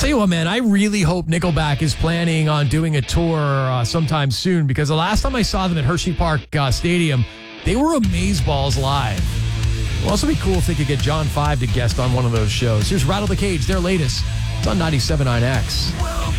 tell you what, man, I really hope Nickelback is planning on doing a tour sometime soon, because the last time I saw them at Hershey Park Stadium, they were amazeballs live. It would also be cool if they could get John 5 to guest on one of those shows. Here's Rattle the Cage, their latest. It's on 97.9X.